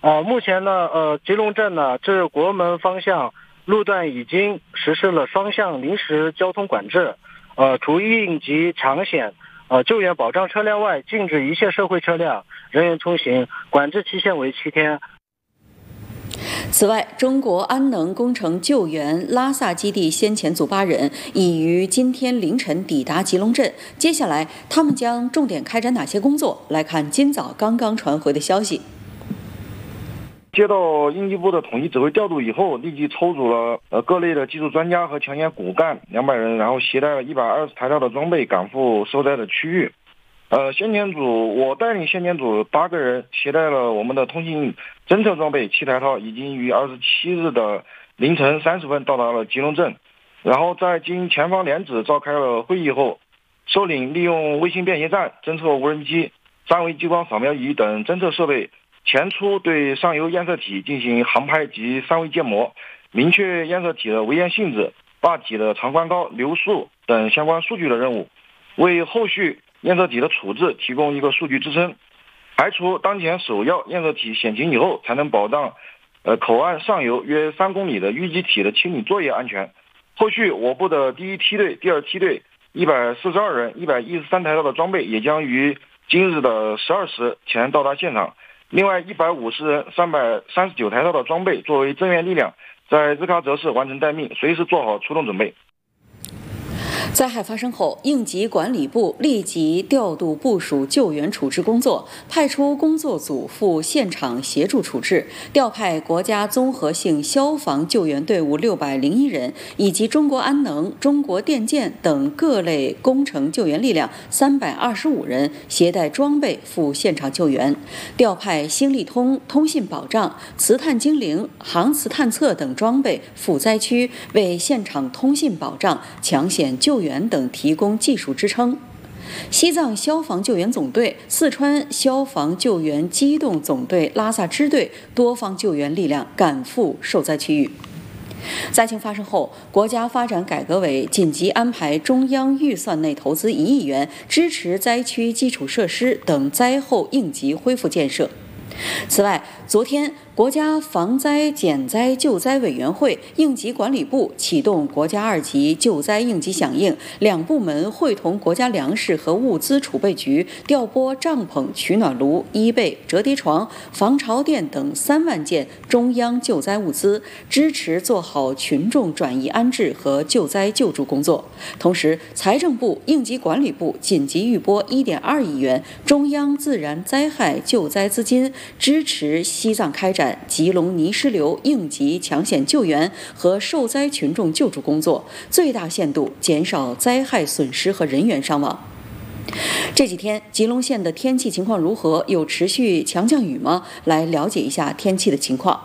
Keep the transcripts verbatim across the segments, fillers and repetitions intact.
呃，目前呢，呃，吉隆镇呢至国门方向路段已经实施了双向临时交通管制，呃，除应急抢险、呃救援保障车辆外，禁止一切社会车辆人员通行，管制期限为七天。 此外，中国安能工程救援拉萨基地先遣组八人已于今天凌晨抵达吉隆镇。接下来，他们将重点开展哪些工作？来看今早刚刚传回的消息。 接到应急部的统一指挥调度以后，立即抽组了呃各类的技术专家和抢险骨干两百人，然后携带了一百二十台套的装备赶赴受灾的区域。呃，先遣组我带领先遣组八个人，携带了我们的通信侦测装备七台套，已经于二十七日的凌晨三十分到达了吉隆镇。然后在经前方联指召开了会议后，首领利用卫星便携站、侦测无人机、三维激光扫描仪等侦测设备前出对上游验测体进行航拍及三维建模，明确验测体的微验性质、坝体的长宽高、流速等相关数据的任务，为后续验测体的处置提供一个数据支撑，排除当前首要验测体险情以后，才能保障呃口岸上游约三公里的淤积体的清理作业安全。后续我部的第一梯队、第二梯队一百四十二人、一百一十三台套的装备也将于今日的十二时前到达现场。另外一百五十人、三百三十九台套的装备作为增援力量，在日喀则市完成待命，随时做好出动准备。 灾害发生后，应急管理部立即调度部署救援处置工作，派出工作组赴现场协助处置，调派国家综合性消防救援队伍六百零一人，以及中国安能、中国电建等各类工程救援力量三百二十五人，携带装备赴现场救援，调派星利通、通信保障、磁探精灵、航磁探测等装备赴灾区，为现场通信保障、抢险救援等提供技术支撑。西藏消防救援总队、四川消防救援机动总队拉萨支队多方救援力量赶赴受灾区域。灾情发生后，国家发展改革委紧急安排中央预算内投资一亿元，支持灾区基础设施等灾后应急恢复建设。此外，昨天国家防灾减灾救灾委员会、应急管理部启动国家二级救灾应急响应，两部门会同国家粮食和物资储备局调拨帐篷、取暖炉、衣被、折叠床、防潮垫等三万件中央救灾物资，支持做好群众转移安置和救灾救助工作。同时，财政部、应急管理部紧急预拨一点二亿元中央自然灾害救灾资金，支持西藏开展吉隆泥石流应急抢险救援和受灾群众救助工作，最大限度减少灾害损失和人员伤亡。这几天吉隆县的天气情况如何？有持续强降雨吗？来了解一下天气的情况。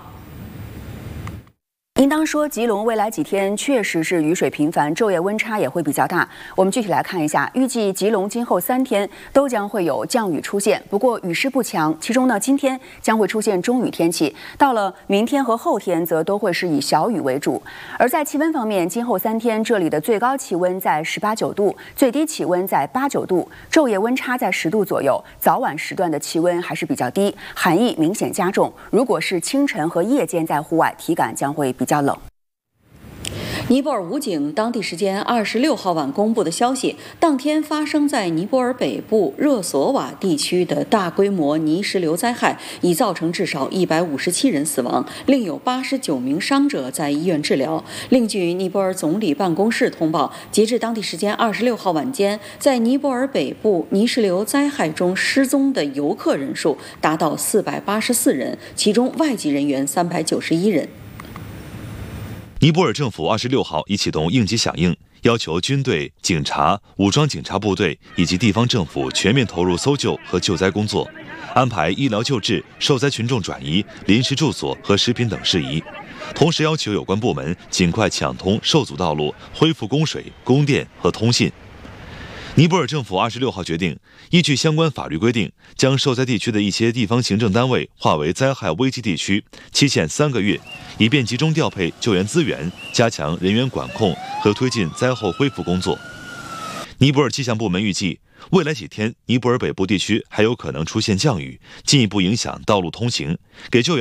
应当说，吉隆未来几天确实是雨水频繁，昼夜温差也会比较大。我们具体来看一下，预计吉隆今后三天都将会有降雨出现，不过雨势不强。其中呢，今天将会出现中雨天气，到了明天和后天则都会是以小雨为主。而在气温方面，今后三天这里的最高气温在十八九度，最低气温在八九度，昼夜温差在十度左右，早晚时段的气温还是比较低，寒意明显加重。如果是清晨和夜间在户外，体感将会比较冷。尼泊尔武警当地时间二十六号晚公布的消息，当天发生在尼泊尔北部热索瓦地区的大规模泥石流灾害，已造成至少一百五十七人死亡，另有八十九名伤者在医院治疗。另据尼泊尔总理办公室通报，截至当地时间二十六号晚间，在尼泊尔北部泥石流灾害中失踪的游客人数达到四百八十四人，其中外籍人员三百九十一人。 尼泊尔政府二十六号已启动应急响应，要求军队、警察、武装警察部队以及地方政府全面投入搜救和救灾工作，安排医疗救治、受灾群众转移、临时住所和食品等事宜。同时要求有关部门尽快抢通受阻道路，恢复供水、供电和通信。尼泊尔政府二十六号决定，依据相关法律规定，将受灾地区的一些地方行政单位划为灾害危机地区，期限三个月，以便集中调配救援资源，加强人员管控和推进灾后恢复工作。尼泊尔气象部门预计，未来几天尼泊尔北部地区还有可能出现降雨，进一步影响道路通行，给救援